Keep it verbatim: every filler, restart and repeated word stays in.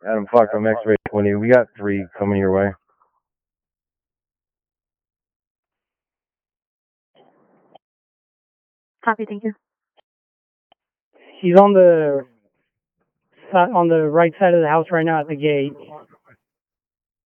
Adam Fox, I'm X-ray twenty. We got three coming your way. Copy, thank you. He's on the si- on the right side of the house right now at the gate.